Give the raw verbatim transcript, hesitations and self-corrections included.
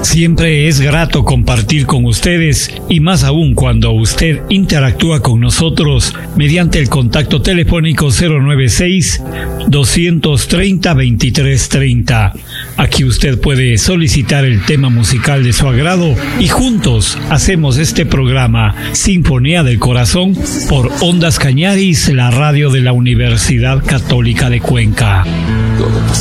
Siempre es grato compartir con ustedes y más aún cuando usted interactúa con nosotros mediante el contacto telefónico cero nueve seis, dos tres cero, dos tres tres cero. Aquí usted puede solicitar el tema musical de su agrado y juntos hacemos este programa Sinfonía del Corazón por Ondas Cañaris, la radio de la Universidad Católica de Cuenca.